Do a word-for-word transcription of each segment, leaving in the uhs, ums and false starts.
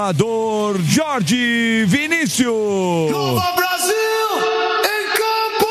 Jorge Vinícius. Nova Brasil em campo!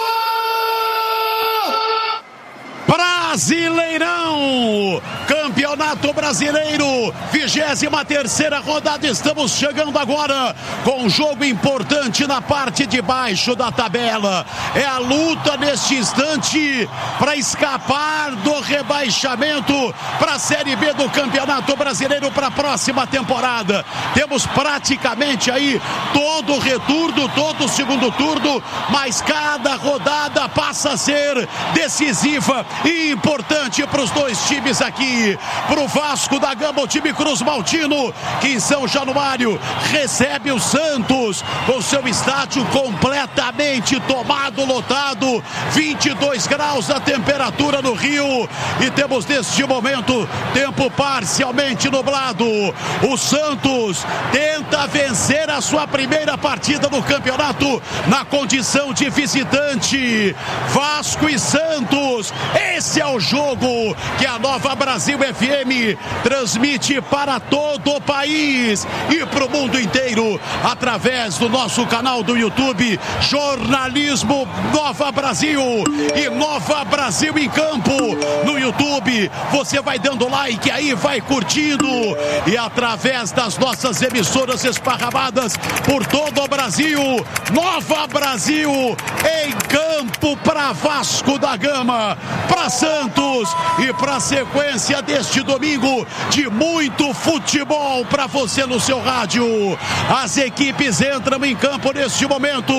Brasileirão! Campeonato Brasileiro, vigésima terceira rodada, estamos chegando agora com um jogo importante na parte de baixo da tabela. É a luta neste instante para escapar do rebaixamento para a Série B do Campeonato Brasileiro para a próxima temporada. Temos praticamente aí todo o retorno, todo o segundo turno, mas cada rodada passa a ser decisiva e importante para os dois times aqui. Para o Vasco da Gama, o time Cruz Maltino, que em São Januário recebe o Santos com seu estádio completamente tomado, lotado, vinte e dois graus a temperatura no Rio, e temos neste momento tempo parcialmente nublado. O Santos tenta vencer a sua primeira partida no campeonato na condição de visitante. Vasco e Santos, esse é o jogo que a Nova Brasil F M transmite para todo o país e para o mundo inteiro através do nosso canal do YouTube, Jornalismo Nova Brasil e Nova Brasil em Campo no YouTube. Você vai dando like aí, vai curtindo, e através das nossas emissoras esparramadas por todo o Brasil, Nova Brasil em Campo para Vasco da Gama, para Santos e para a sequência deste domingo de muito futebol para você no seu rádio. As equipes entram em campo neste momento,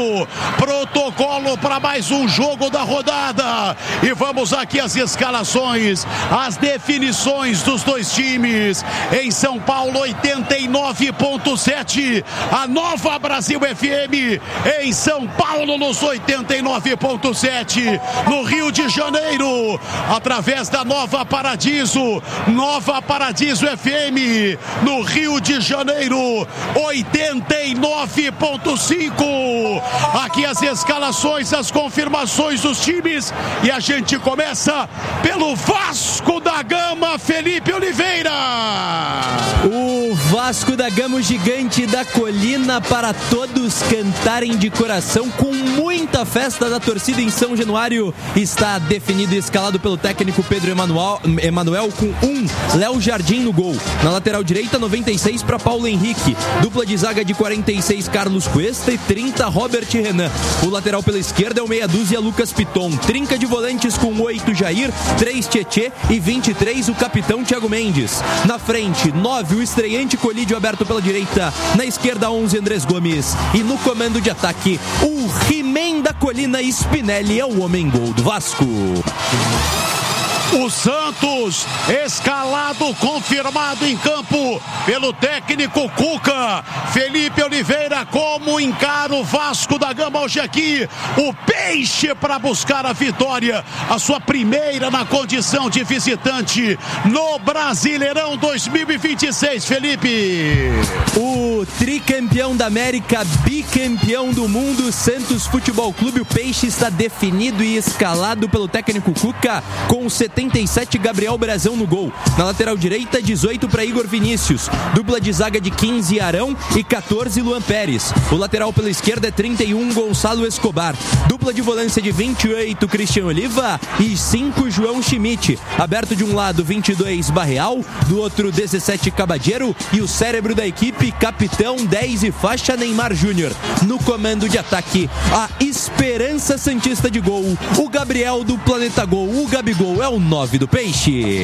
protocolo para mais um jogo da rodada, e vamos aqui às escalações, as definições dos dois times. Em São Paulo, oitenta e nove ponto sete, a Nova Brasil F M em São Paulo nos oitenta e nove ponto sete, no Rio de Janeiro através da Nova Paradiso, Nova Paradiso F M no Rio de Janeiro, oitenta e nove ponto cinco. Aqui as escalações, as confirmações dos times, e a gente começa pelo Vasco da Gama, Felipe Oliveira. O Vasco da Gama, o gigante da colina, para todos cantarem de coração, com muita festa da torcida em São Januário, está definido e escalado pelo técnico Pedro Emanuel, Emanuel com um Léo Jardim no gol. Na lateral direita, noventa e seis para Paulo Henrique. Dupla de zaga de quarenta e seis, Carlos Cuesta, e trinta, Robert Renan. O lateral pela esquerda é o meia dúzia, Lucas Piton. Trinca de volantes com oito, Jair, três, Tietê, e vinte e três, o capitão Thiago Mendes. Na frente, nove, o estreante Colídio aberto pela direita. Na esquerda, onze, Andrés Gomes. E no comando de ataque, o He-Man da colina, Spinelli, é o homem gol do Vasco. O Santos, escalado, confirmado em campo pelo técnico Cuca. Felipe Oliveira, como encara o Vasco da Gama hoje aqui? O Peixe para buscar a vitória, a sua primeira na condição de visitante no Brasileirão dois mil e vinte e seis, Felipe. O tricampeão da América, bicampeão do mundo, Santos Futebol Clube, o Peixe, está definido e escalado pelo técnico Cuca com setenta e sete, Gabriel Brazão no gol. Na lateral direita, dezoito para Igor Vinícius. Dupla de zaga de quinze, Arão, e quatorze, Luan Pérez. O lateral pela esquerda é trinta e um, Gonçalo Escobar. Dupla de volância de vinte e oito, Cristian Oliva, e cinco, João Schmidt. Aberto de um lado, vinte e dois, Barreal, do outro, dezessete, Cabadeiro, e o cérebro da equipe, capitão, dez e faixa, Neymar Júnior. No comando de ataque, a esperança santista de gol, o Gabriel do Planeta Gol, o Gabigol, é o nove do Peixe.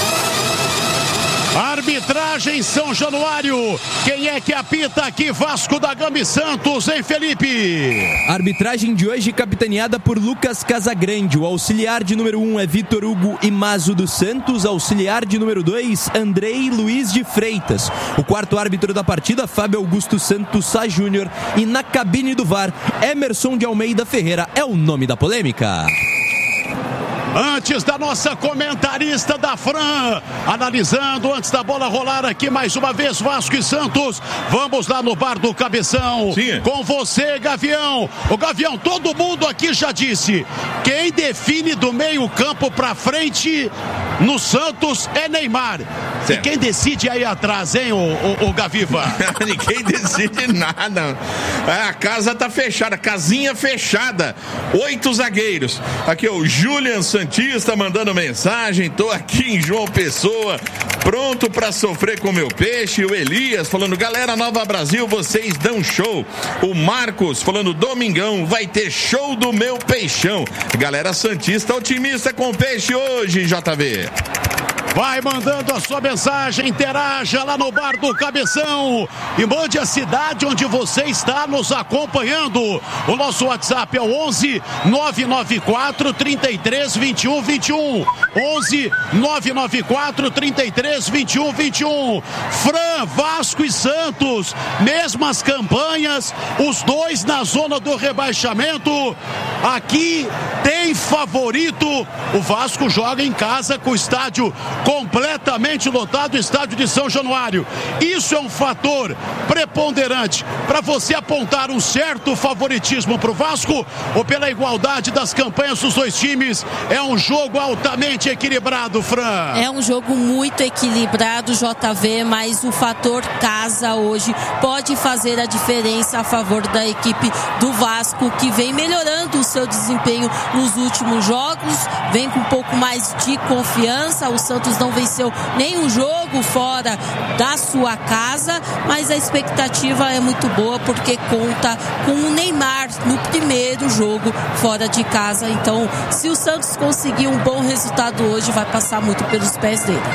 Arbitragem São Januário. Quem é que apita aqui? Vasco da Gama e Santos, hein, Felipe? Arbitragem de hoje capitaneada por Lucas Casagrande. O auxiliar de número um é Vitor Hugo Imazo dos Santos. Auxiliar de número dois, Andrei Luiz de Freitas. O quarto árbitro da partida, Fábio Augusto Santos Sá Júnior. E na cabine do V A R, Emerson de Almeida Ferreira é o nome da polêmica. Antes da nossa comentarista da Fran, analisando antes da bola rolar aqui mais uma vez, Vasco e Santos. Vamos lá no Bar do Cabeção. Sim. Com você, Gavião. O Gavião, todo mundo aqui já disse, quem define do meio campo pra frente no Santos é Neymar. E quem decide aí atrás, hein, o, o, o Gaviva? Ninguém decide nada. A casa tá fechada, casinha fechada. Oito zagueiros. Aqui o Julian Santista mandando mensagem. Tô aqui em João Pessoa, pronto pra sofrer com meu peixe. O Elias falando, galera Nova Brasil, vocês dão show. O Marcos falando, domingão, vai ter show do meu peixão. Galera Santista otimista com o peixe hoje, J V. Vai mandando a sua mensagem, interaja lá no Bar do Cabeção e mande a cidade onde você está nos acompanhando. O nosso WhatsApp é o onze nove nove quatro, trinta e três, vinte e um, vinte e um. onze nove nove quatro, trinta e três, vinte e um, vinte e um. Fran, Vasco e Santos, mesmas campanhas, os dois na zona do rebaixamento. Aqui tem favorito. O Vasco joga em casa com o estádio completamente lotado, o estádio de São Januário. Isso é um fator preponderante para você apontar um certo favoritismo para o Vasco, ou pela igualdade das campanhas dos dois times? É um jogo altamente equilibrado, Fran. É um jogo muito equilibrado, J V, mas o fator casa hoje pode fazer a diferença a favor da equipe do Vasco, que vem melhorando o seu desempenho nos últimos jogos, vem com um pouco mais de confiança. O Santos não venceu nenhum jogo fora da sua casa, mas a expectativa é muito boa porque conta com o Neymar no primeiro jogo fora de casa. Então, se o Santos conseguir um bom resultado hoje, vai passar muito pelos pés dele.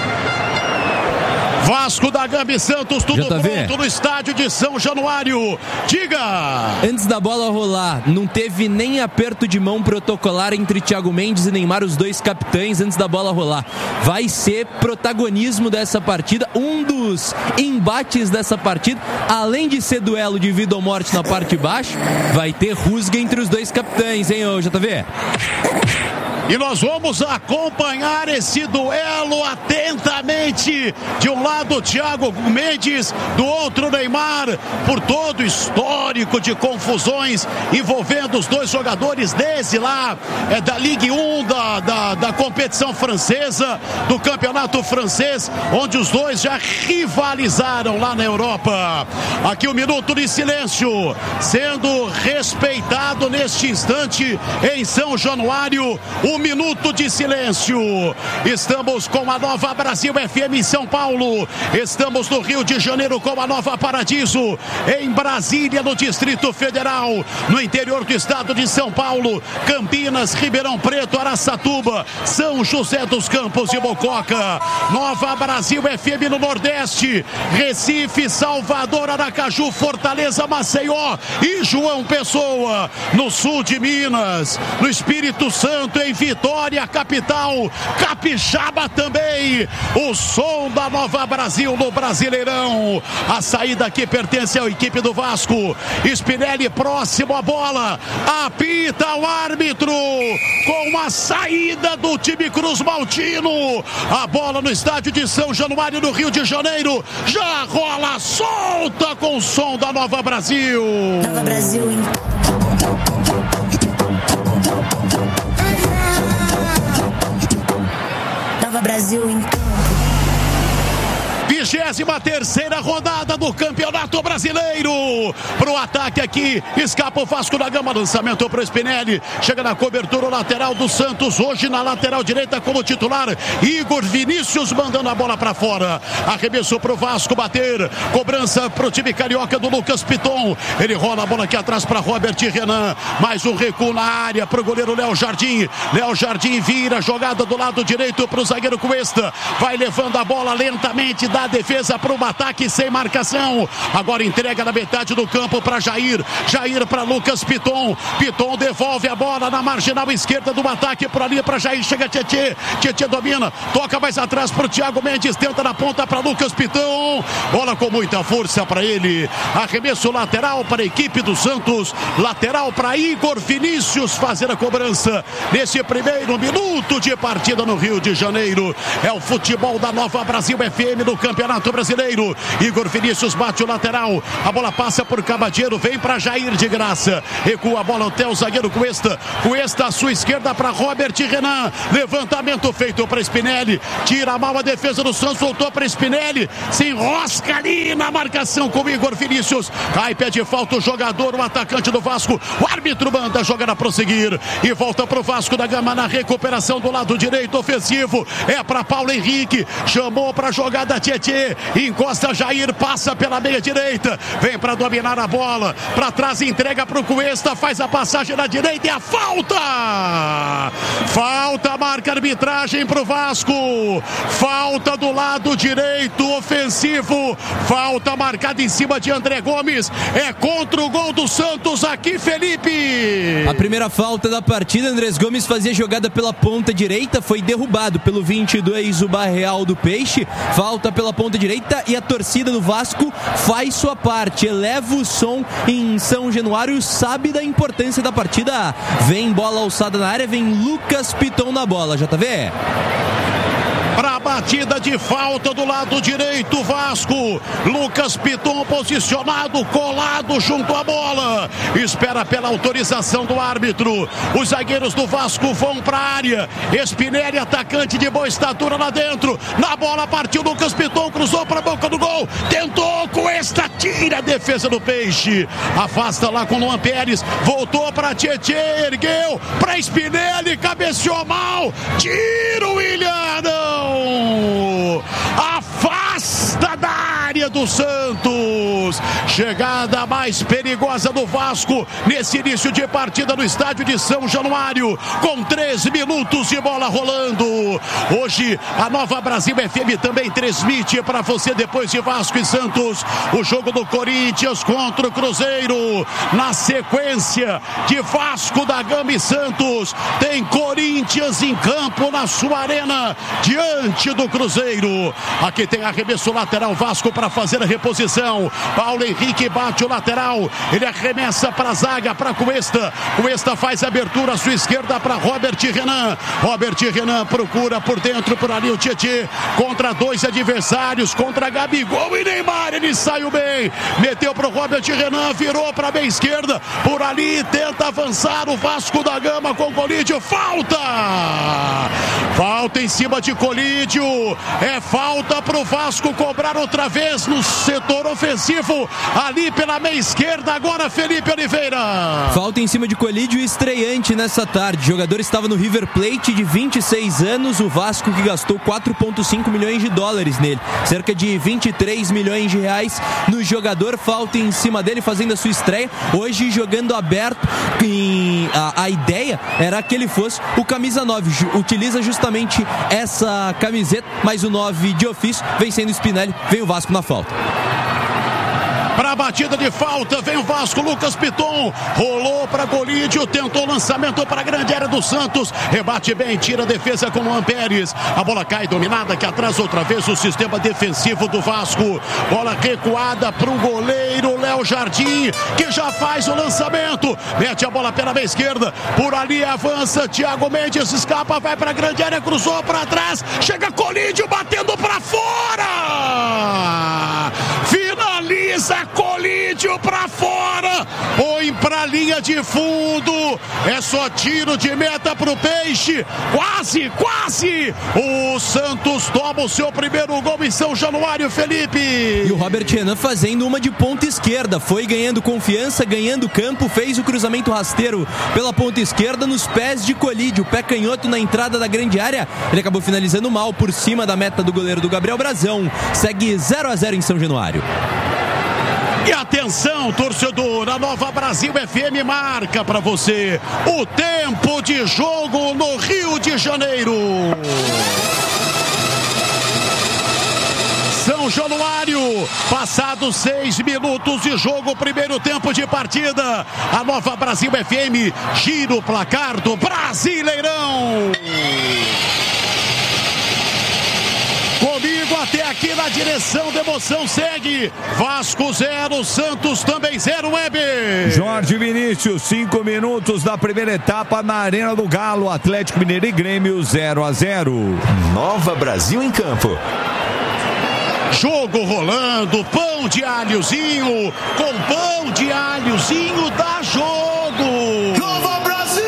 Vasco da Gama e Santos, tudo J V. pronto no estádio de São Januário. Diga! Antes da bola rolar, não teve nem aperto de mão protocolar entre Thiago Mendes e Neymar, os dois capitães, antes da bola rolar. Vai ser protagonismo dessa partida, um dos embates dessa partida, além de ser duelo de vida ou morte na parte de baixo, vai ter rusga entre os dois capitães, hein, ô J V? E nós vamos acompanhar esse duelo atentamente. De um lado, Thiago Mendes, do outro, Neymar, por todo o histórico de confusões envolvendo os dois jogadores desde lá, é, da Ligue um, da, da, da competição francesa, do campeonato francês, onde os dois já rivalizaram lá na Europa. Aqui o um minuto de silêncio, sendo respeitado neste instante em São Januário. Um minuto de silêncio. Estamos com a Nova Brasil F M em São Paulo. Estamos no Rio de Janeiro com a Nova Paradiso. Em Brasília, no Distrito Federal. No interior do estado de São Paulo. Campinas, Ribeirão Preto, Araçatuba, São José dos Campos e Mococa. Nova Brasil F M no Nordeste. Recife, Salvador, Aracaju, Fortaleza, Maceió e João Pessoa. No sul de Minas. No Espírito Santo, em Vitória, capital, Capixaba também. O som da Nova Brasil no Brasileirão. A saída aqui pertence à equipe do Vasco. Spinelli próximo à bola. Apita o árbitro com a saída do time Cruz Maltino. A bola no estádio de São Januário, no Rio de Janeiro. Já rola solta com o som da Nova Brasil. Nova Brasil, hein? Nova Brasil em campo. vigésima terceira rodada do Campeonato Brasileiro. Pro ataque aqui, escapa o Vasco da Gama, lançamento pro Spinelli, chega na cobertura o lateral do Santos, hoje na lateral direita como titular, Igor Vinícius mandando a bola pra fora, arremessou pro Vasco bater, cobrança pro time carioca do Lucas Piton, ele rola a bola aqui atrás pra Robert Renan, mais um recuo na área pro goleiro Léo Jardim, Léo Jardim vira, jogada do lado direito pro zagueiro Cuesta, vai levando a bola lentamente da defesa para um ataque sem marcação, agora entrega na metade do campo para Jair, Jair para Lucas Piton, Piton devolve a bola na marginal esquerda do ataque, por ali para Jair, chega Tietê, Tietê domina, toca mais atrás para o Thiago Mendes, tenta na ponta para Lucas Piton, bola com muita força para ele, arremesso lateral para a equipe do Santos, lateral para Igor Vinícius fazer a cobrança nesse primeiro minuto de partida no Rio de Janeiro. É o futebol da Nova Brasil F M do Campeonato Brasileiro. Igor Vinícius bate o lateral lateral. A bola passa por Cabadeiro, vem para Jair de graça. Recua a bola até o zagueiro Cuesta. Cuesta à sua esquerda para Robert Renan. Levantamento feito para Spinelli. Tira mal a defesa do Santos, voltou para Spinelli. Se enrosca ali na marcação com o Igor Vinícius. Cai, pede falta o jogador, o atacante do Vasco. O árbitro manda a jogada prosseguir. E volta para o Vasco da Gama na recuperação do lado direito ofensivo. É para Paulo Henrique. Chamou para a jogada Tietê. Encosta Jair, passa pela meia direita. Vem para dominar a bola. Para trás, entrega para o Cuesta. Faz a passagem na direita e a falta. Falta, marca a arbitragem para o Vasco. Falta do lado direito ofensivo. Falta marcada em cima de André Gomes. É contra o gol do Santos aqui, Felipe. A primeira falta da partida, Andrés Gomes fazia jogada pela ponta direita, foi derrubado pelo vinte e dois, o Barreal do Peixe. Falta pela ponta direita e a torcida do Vasco faz sua parte, eleva o som em São Januário, sabe da importância da partida. Vem bola alçada na área, vem Lucas Piton na bola, J V. Para a batida de falta do lado direito, Vasco. Lucas Piton posicionado, colado junto à bola. Espera pela autorização do árbitro. Os zagueiros do Vasco vão para a área. Spinelli, atacante de boa estatura lá dentro. Na bola partiu Lucas Piton, cruzou para a boca do gol. Tentou, Cuesta, tira a defesa do Peixe. Afasta lá com o Luan Pérez. Voltou para Tietê, ergueu para Spinelli, cabeceou mal. Tira o William. Não. Afasta da área do Santos. Chegada mais perigosa do Vasco nesse início de partida no estádio de São Januário, com três minutos de bola rolando. Hoje a Nova Brasil F M também transmite para você, depois de Vasco e Santos, o jogo do Corinthians contra o Cruzeiro. Na sequência de Vasco da Gama e Santos, tem Corinthians em campo na sua arena, diante do Cruzeiro. Aqui tem arremesso lateral, Vasco para fazer a reposição. Paulo Henrique bate o lateral, ele arremessa para a zaga, para Cuesta. Cuesta faz a abertura à sua esquerda para Robert Renan. Robert Renan procura por dentro, por ali o Tietê, contra dois adversários, contra Gabigol e Neymar. Ele saiu bem, meteu para o Robert Renan, virou para a meia esquerda, por ali tenta avançar o Vasco da Gama com Colídio. Falta! Falta em cima de Colídio. É falta para o Vasco cobrar outra vez no setor ofensivo, ali pela meia esquerda. Agora Felipe Oliveira. Falta em cima de Colídio, estreante nessa tarde. O jogador estava no River Plate, de vinte e seis anos. O Vasco que gastou quatro vírgula cinco milhões de dólares nele, cerca de vinte e três milhões de reais no jogador. Falta em cima dele, fazendo a sua estreia hoje, jogando aberto. E a, a ideia era que ele fosse o camisa nove. Utiliza justamente essa camiseta, mas o nove de ofício, vencendo o Spinelli. Vem o Vasco na falta. Para a batida de falta, vem o Vasco, Lucas Piton, rolou para Colídio, tentou lançamento para a grande área do Santos, rebate bem, tira a defesa com o Luan Pérez, a bola cai dominada, que atrasa outra vez o sistema defensivo do Vasco. Bola recuada para o goleiro Léo Jardim, que já faz o lançamento, mete a bola pela meia esquerda, por ali avança Thiago Mendes, escapa, vai para a grande área, cruzou para trás, chega Colídio batendo para fora, finaliza Colídio para fora, põe para a linha de fundo, é só tiro de meta para o Peixe, quase, quase, o Santos toma o seu primeiro gol em São Januário, Felipe. E o Robert Renan fazendo uma de ponta esquerda, foi ganhando confiança, ganhando campo, fez o cruzamento rasteiro pela ponta esquerda nos pés de Colídio, pé canhoto na entrada da grande área, ele acabou finalizando mal por cima da meta do goleiro do Gabriel Brazão. Segue zero a zero em São Januário. E atenção, torcedor, a Nova Brasil F M marca para você o tempo de jogo no Rio de Janeiro. São Januário, passados seis minutos de jogo, primeiro tempo de partida. A Nova Brasil F M gira o placar do Brasileirão. Comigo até aqui na direção da emoção segue Vasco zero, Santos também zero, Weber. Jorge Vinícius, cinco minutos da primeira etapa na Arena do Galo, Atlético Mineiro e Grêmio zero a zero. Nova Brasil em campo. Jogo rolando, pão de alhozinho, com pão de alhozinho dá jogo. Nova Brasil!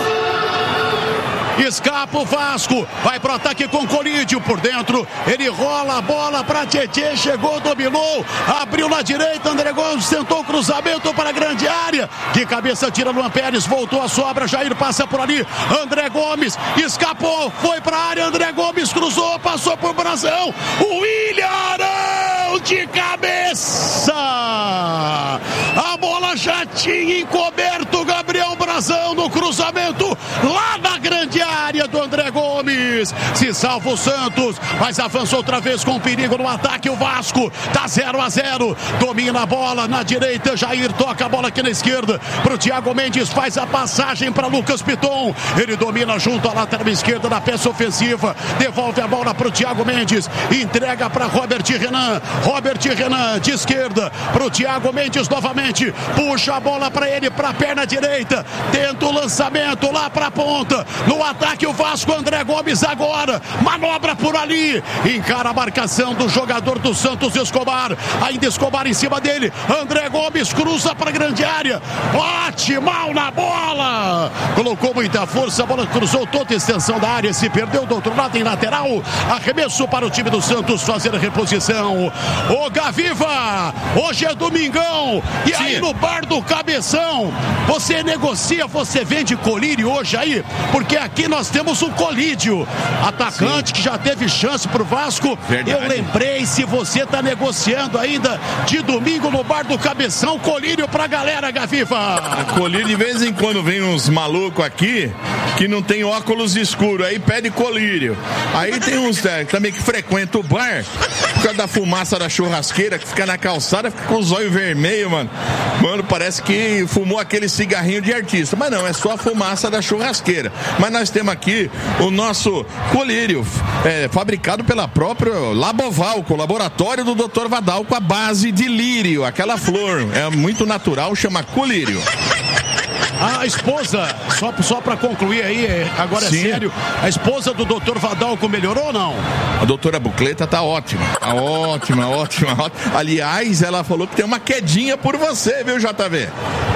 Escapa o Vasco, vai pro ataque com Colídio por dentro, ele rola a bola pra Tietê, chegou, dominou, abriu na direita, André Gomes tentou o cruzamento para a grande área, de cabeça tira Luan Pérez, voltou a sobra, Jair passa por ali, André Gomes, escapou, foi pra área, André Gomes cruzou, passou por Brazão, o William Arão de cabeça, a bola já tinha encoberto o Gabriel Brazão no cruzamento, lá na grande área do André Gomes, se salva o Santos, mas avança outra vez com perigo no ataque, o Vasco tá zero a zero, domina a bola na direita, Jair toca a bola aqui na esquerda, pro Thiago Mendes, faz a passagem para Lucas Piton, ele domina junto à lateral esquerda da peça ofensiva, devolve a bola pro Thiago Mendes, entrega para Robert Renan, Robert Renan de esquerda, pro Thiago Mendes novamente, puxa a bola para ele, pra perna direita, tenta o lançamento lá pra ponta, no ataque o Vasco, André Gomes agora, manobra por ali, encara a marcação do jogador do Santos, Escobar, ainda Escobar em cima dele, André Gomes cruza para a grande área, bate mal na bola, colocou muita força, a bola cruzou toda a extensão da área, se perdeu do outro lado em lateral, arremesso para o time do Santos fazer a reposição. Ô Gaviva, hoje é domingão, e Sim. aí no bar do Cabeção, você negocia, você vende colírio hoje aí, porque aqui nós temos o Colídio, atacante Sim. que já teve chance pro Vasco. Verdade. Eu lembrei, se você tá negociando ainda de domingo no bar do Cabeção, colírio pra galera, Gaviva. Colírio, de vez em quando vem uns malucos aqui que não tem óculos escuros, aí pede colírio. Aí tem uns é, também que frequentam o bar por causa da fumaça da churrasqueira, que fica na calçada, fica com os olhos vermelhos, mano. Mano, parece que fumou aquele cigarrinho de artista, mas não, é só a fumaça da churrasqueira. Mas nós temos aqui o nosso colírio, é, fabricado pela própria Labovalco, o laboratório do doutor Vadal, com a base de lírio, aquela flor, é muito natural, chama colírio. A esposa, só, só pra concluir aí, agora Sim. é sério, a esposa do doutor Vadalco melhorou ou não? A doutora Bucleta tá ótima, tá ótima, ótima, ótima. Aliás, ela falou que tem uma quedinha por você, viu, J V?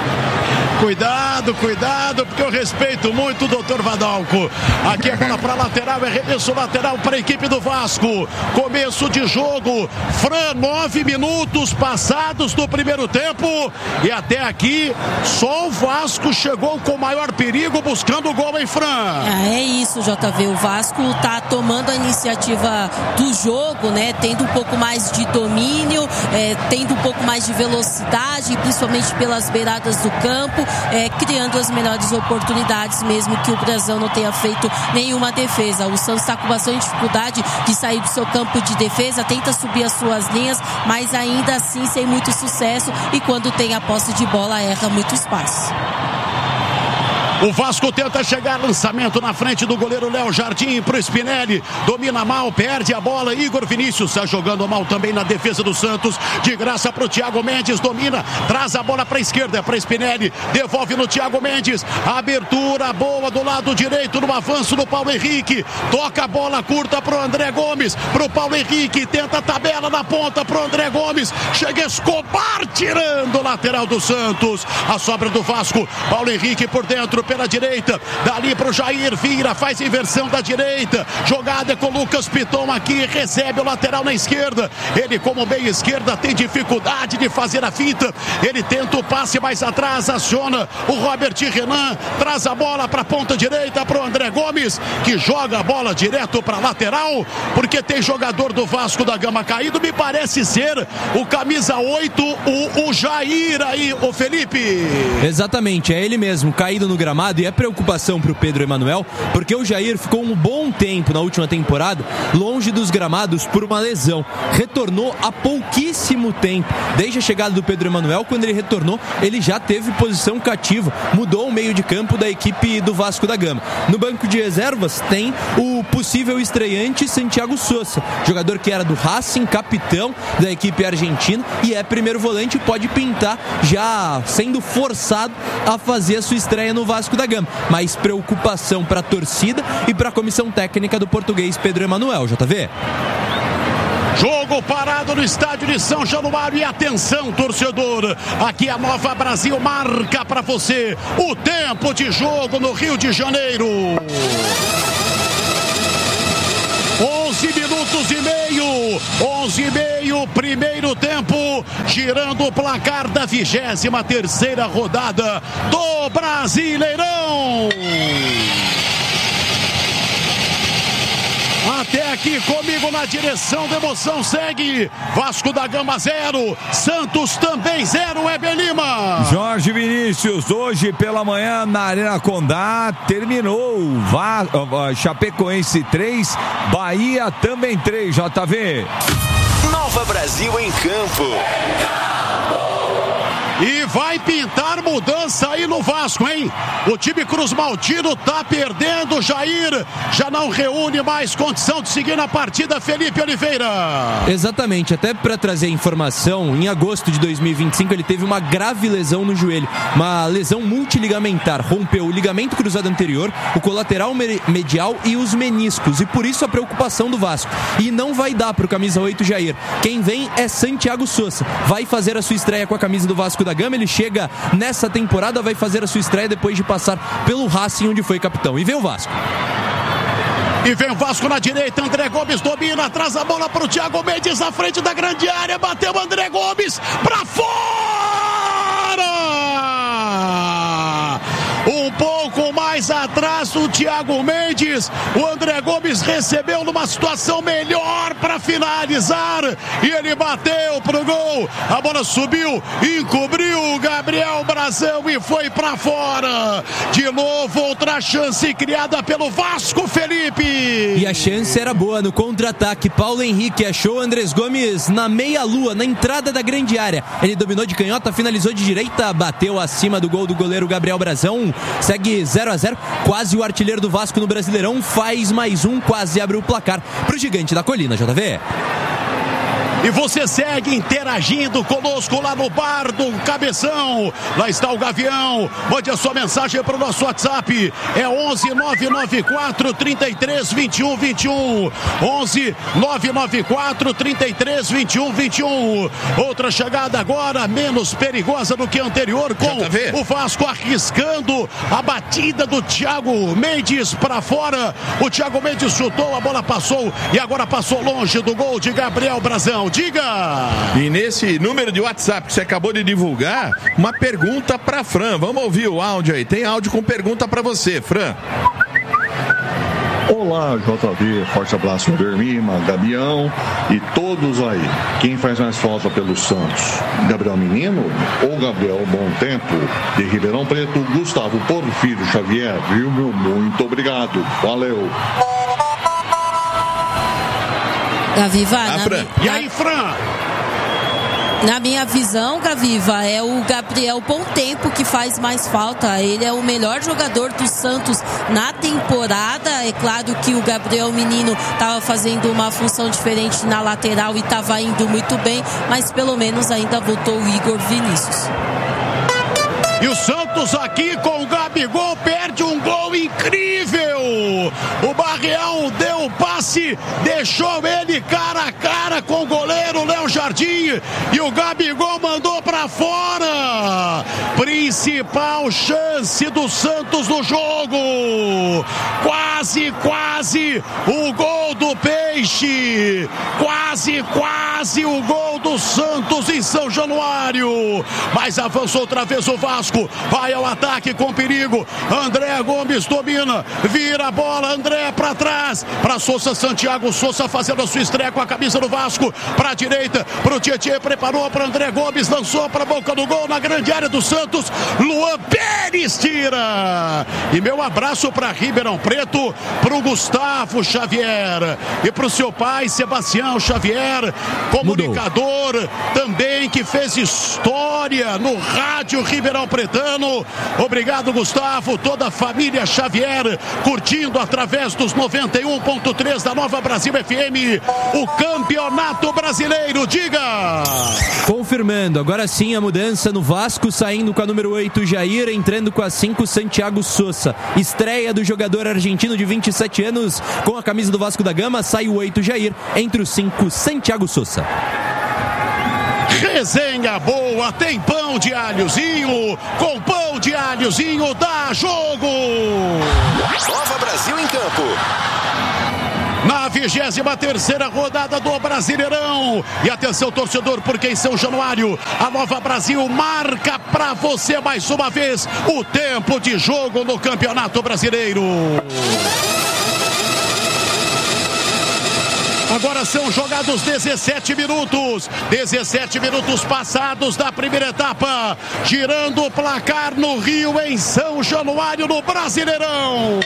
Cuidado, cuidado, porque eu respeito muito o doutor Vadalco. Aqui a bola para lateral, é arremesso lateral para a equipe do Vasco. Começo de jogo. Fran, nove minutos passados do primeiro tempo. E até aqui, só o Vasco chegou com maior perigo buscando o gol em Fran. É, é isso, J V. O Vasco tá tomando a iniciativa do jogo, né? Tendo um pouco mais de domínio, é, tendo um pouco mais de velocidade, principalmente pelas beiradas do campo. É, criando as melhores oportunidades, mesmo que o Brasil não tenha feito nenhuma defesa. O Santos está com bastante dificuldade de sair do seu campo de defesa, tenta subir as suas linhas, mas ainda assim sem muito sucesso, e quando tem a posse de bola erra muito espaço. O Vasco tenta chegar, lançamento na frente do goleiro Léo Jardim pro Spinelli, domina mal, perde a bola, Igor Vinícius está jogando mal também na defesa do Santos, de graça pro Thiago Mendes, domina, traz a bola pra esquerda, pra Spinelli, devolve no Thiago Mendes, abertura boa do lado direito, no avanço do Paulo Henrique, toca a bola curta pro André Gomes, pro Paulo Henrique, tenta a tabela na ponta pro André Gomes, chega Escobar tirando o lateral do Santos, a sobra do Vasco, Paulo Henrique por dentro, pela direita, dali pro Jair, vira, faz inversão da direita, jogada com Lucas Piton aqui, recebe o lateral na esquerda, ele como meia esquerda tem dificuldade de fazer a finta, ele tenta o passe mais atrás, aciona o Robert Renan, traz a bola pra ponta direita pro André Gomes, que joga a bola direto pra lateral, porque tem jogador do Vasco da Gama caído, me parece ser o camisa oito, o, o Jair aí, o Felipe. Exatamente, é ele mesmo, caído no gramado. E é preocupação para o Pedro Emanuel, porque o Jair ficou um bom tempo na última temporada longe dos gramados por uma lesão. Retornou há pouquíssimo tempo. Desde a chegada do Pedro Emanuel, quando ele retornou, ele já teve posição cativa, mudou o meio de campo da equipe do Vasco da Gama. No banco de reservas tem o possível estreante Santiago Sousa, jogador que era do Racing, capitão da equipe argentina e é primeiro volante, pode pintar já sendo forçado a fazer a sua estreia no Vasco da Gama, mas preocupação para a torcida e para a comissão técnica do português Pedro Emanuel, J V. Jogo parado no estádio de São Januário e atenção, torcedor, aqui a Nova Brasil marca para você o tempo de jogo no Rio de Janeiro. onze minutos e meio, onze e meio, primeiro tempo, girando o placar da vigésima terceira rodada do Brasileirão. Até aqui comigo na direção da emoção segue Vasco da Gama zero, Santos também zero, Weber Lima. Jorge Vinícius, hoje pela manhã na Arena Condá, terminou Va- Chapecoense três, Bahia também três, J V. Nova Brasil em campo. E vai pintar mudança aí no Vasco, hein? O time Cruz Maltino tá perdendo, Jair já não reúne mais condição de seguir na partida, Felipe Oliveira. Exatamente, até para trazer informação, em agosto de dois mil e vinte e cinco ele teve uma grave lesão no joelho, uma lesão multiligamentar, rompeu o ligamento cruzado anterior, o colateral medial e os meniscos, e por isso a preocupação do Vasco. E não vai dar pro camisa oito Jair. Quem vem é Santiago Sousa, vai fazer a sua estreia com a camisa do Vasco da Gama, ele chega nessa temporada, vai fazer a sua estreia depois de passar pelo Racing, onde foi capitão. E vem o Vasco. E vem o Vasco na direita, André Gomes domina, traz a bola para o Thiago Mendes na frente da grande área, bateu André Gomes para fora! Um pouco mais atrás o Thiago Mendes, o André Gomes recebeu numa situação melhor para finalizar e ele bateu pro gol, a bola subiu, encobriu o Gabriel Brazão e foi para fora. De novo outra chance criada pelo Vasco, Felipe. E a chance era boa no contra-ataque, Paulo Henrique achou Andrés Gomes na meia-lua, na entrada da grande área, ele dominou de canhota, finalizou de direita, bateu acima do gol do goleiro Gabriel Brazão. Segue zero a zero, quase o artilheiro do Vasco no Brasileirão faz mais um, quase abre o placar pro Gigante da Colina, J V. E você segue interagindo conosco lá no bar do Cabeção. Lá está o Gavião. Mande a sua mensagem para o nosso WhatsApp. É onze nove nove quatro, trinta e três, vinte e um, vinte e um. onze nove nove quatro, trinta e três, vinte e um, vinte e um. Outra chegada agora, menos perigosa do que a anterior, com o Vasco arriscando a batida do Thiago Mendes para fora. O Thiago Mendes chutou, a bola passou e agora passou longe do gol de Gabriel Brazão. Diga! E nesse número de WhatsApp que você acabou de divulgar, uma pergunta para Fran. Vamos ouvir o áudio aí. Tem áudio com pergunta para você, Fran. Olá, J V, forte abraço, Bermima, Gabião e todos aí. Quem faz mais falta pelo Santos? Gabriel Menino ou Gabriel Bom Tempo? De Ribeirão Preto, Gustavo Porfírio Xavier, viu, meu? Muito obrigado. Valeu. Gaviva, ah, na Fran. Mi... E aí, Fran? Na minha visão, Gaviva, é o Gabriel Bom Tempo que faz mais falta. Ele é o melhor jogador do Santos na temporada. É claro que o Gabriel Menino estava fazendo uma função diferente na lateral e estava indo muito bem, mas pelo menos ainda voltou o Igor Vinícius. E o Santos aqui com o Gabigol perde um gol incrível. O Barreal deu o passe, deixou ele cara a cara com o goleiro Léo Jardim e o Gabigol mandou pra fora. Principal chance do Santos no jogo. Quase, quase o gol do Peixe. Quase, quase o gol do Santos em São Januário. Mas avançou outra vez o Vasco. Vai ao ataque com perigo. André Gomes domina, vira a bola, André para trás, para Sousa, Santiago Sousa fazendo a sua estreia com a camisa do Vasco, para a direita, para o Tietê, preparou para André Gomes, lançou para a boca do gol na grande área do Santos. Luan Pérez tira. E meu abraço para Ribeirão Preto, para o Gustavo Xavier e para o seu pai Sebastião Xavier, comunicador Mudou. também, que fez história no rádio Ribeirão Preto. Obrigado, Gustavo, toda a família Xavier curtindo através dos noventa e um ponto três da Nova Brasil F M o Campeonato Brasileiro. Diga! Confirmando, agora sim a mudança no Vasco, saindo com a número oito Jair, entrando com a cinco Santiago Sousa. Estreia do jogador argentino de vinte e sete anos com a camisa do Vasco da Gama, sai o oito Jair, entre os cinco do Santiago Sousa. Resenha boa, tem pão de alhozinho, com pão de alhozinho dá jogo. Nova Brasil em campo. Na vigésima terceira rodada do Brasileirão. E atenção, torcedor, porque em São Januário a Nova Brasil marca pra você mais uma vez o tempo de jogo no Campeonato Brasileiro. Agora são jogados dezessete minutos. dezessete minutos passados da primeira etapa. Girando o placar no Rio, em São Januário, no Brasileirão.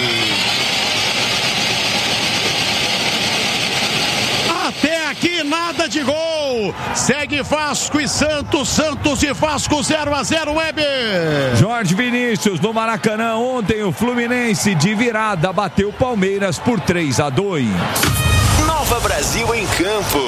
Até aqui nada de gol. Segue Vasco e Santos. Santos e Vasco zero a zero, Weber. Jorge Vinícius no Maracanã. Ontem o Fluminense de virada bateu o Palmeiras por três a dois. Nova Brasil em campo.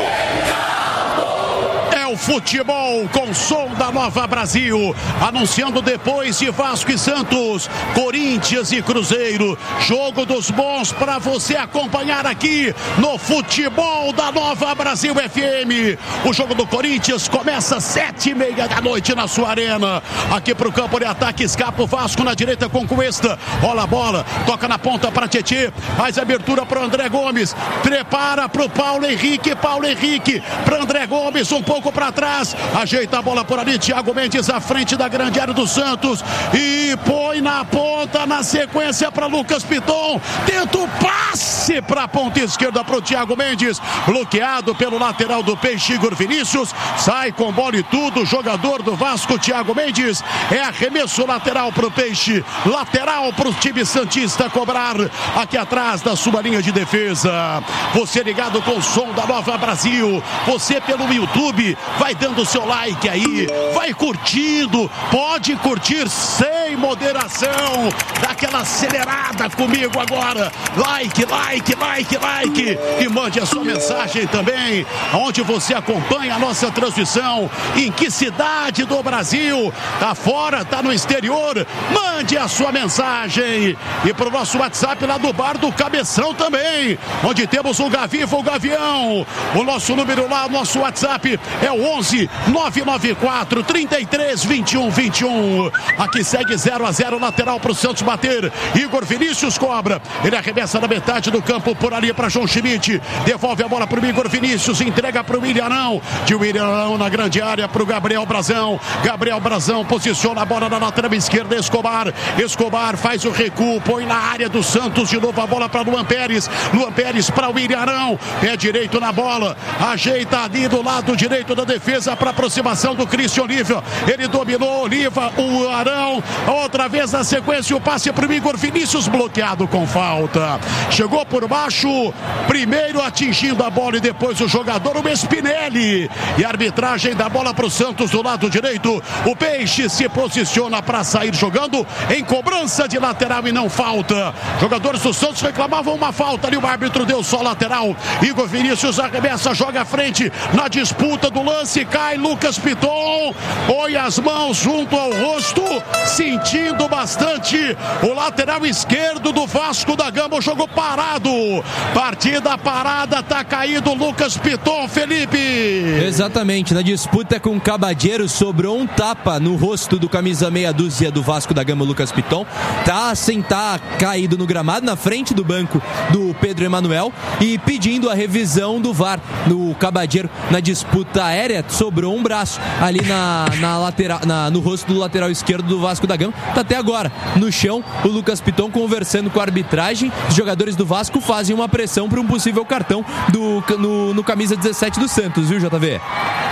É o futebol com som da Nova Brasil. Anunciando depois de Vasco e Santos, Corinthians e Cruzeiro. Jogo dos bons para você acompanhar aqui no futebol da Nova Brasil F M. O jogo do Corinthians começa às sete e meia da noite na sua arena. Aqui pro campo de ataque, escapa o Vasco na direita com Cuesta. Rola a bola, toca na ponta para Tietê. Faz abertura para André Gomes. Prepara pro Paulo Henrique. Paulo Henrique para André Gomes, um pouco para trás, ajeita a bola por ali, Thiago Mendes à frente da grande área do Santos e põe na ponta, na sequência para Lucas Piton, tenta o passe para a ponta esquerda para o Thiago Mendes, bloqueado pelo lateral do Peixe, Igor Vinícius, sai com bola e tudo, jogador do Vasco, Thiago Mendes, é arremesso lateral para o Peixe, lateral para o time santista cobrar aqui atrás da sua linha de defesa. Você ligado com o som da Nova Brasil, você pelo YouTube, vai dando seu like aí, vai curtindo, pode curtir sem moderação, dá aquela acelerada comigo agora, like, like, like, like, e mande a sua mensagem também, onde você acompanha a nossa transmissão, em que cidade do Brasil, tá fora, tá no exterior, mande a sua mensagem, e pro nosso WhatsApp lá do Bar do Cabeção também, onde temos o Gaviva, o Gavião, o nosso número lá, o nosso WhatsApp é o onze nove nove quatro trinta e três vinte e um vinte e um. Aqui segue zero a zero, lateral para o Santos bater. Igor Vinícius cobra. Ele arremessa na metade do campo por ali para João Schmidt. Devolve a bola para o Igor Vinícius. Entrega para o Willianão. De Willianão na grande área para o Gabriel Brazão. Gabriel Brazão posiciona a bola na lateral esquerda. Escobar. Escobar faz o recuo. Põe na área do Santos. De novo a bola para Luan Pérez. Luan Pérez para o Willianão. Pé direito na bola. Ajeita ali do lado direito da defesa para aproximação do Cristian Oliva. Ele dominou Oliva, o Arão. Outra vez na sequência o passe para o Igor Vinícius, bloqueado com falta. Chegou por baixo, primeiro atingindo a bola e depois o jogador, o Spinelli. E a arbitragem da bola para o Santos do lado direito. O Peixe se posiciona para sair jogando em cobrança de lateral e não falta. Jogadores do Santos reclamavam uma falta ali, o árbitro deu só lateral. Igor Vinícius arremessa, joga à frente na disputa do lance, cai Lucas Piton, põe as mãos junto ao rosto, sentindo bastante o lateral esquerdo do Vasco da Gama, o jogo parado, partida parada, tá caído Lucas Piton, Felipe. Exatamente, na disputa com o Cabadeiro sobrou um tapa no rosto do camisa meia dúzia do Vasco da Gama, Lucas Piton, tá sem tá caído no gramado, na frente do banco do Pedro Emanuel e pedindo a revisão do V A R no Cabadeiro na disputa aérea, sobrou um braço ali na, na lateral, na, no rosto do lateral esquerdo do Vasco da Gama, tá até agora no chão, o Lucas Piton conversando com a arbitragem, os jogadores do Vasco fazem uma pressão para um possível cartão do, no, no camisa dezessete do Santos, viu, J V?